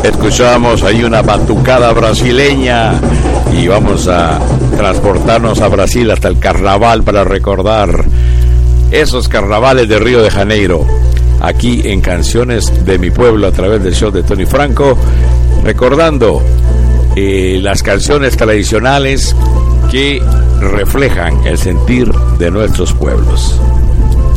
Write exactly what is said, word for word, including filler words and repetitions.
Escuchamos ahí una batucada brasileña y vamos a transportarnos a Brasil hasta el carnaval para recordar esos carnavales de Río de Janeiro. Aquí en Canciones de mi Pueblo a través del show de Tony Franco, recordando eh, las canciones tradicionales que reflejan el sentir de nuestros pueblos.